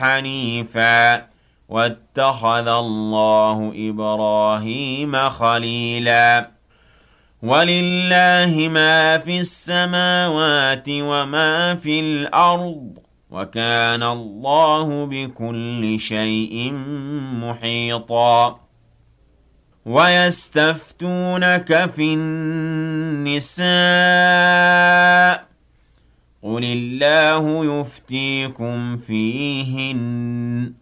حنيفا واتخذ الله إبراهيم خليلا ولله ما في السماوات وما في الأرض وكان الله بكل شيء محيطا ويستفتونك في النساء قل الله يفتيكم فيهن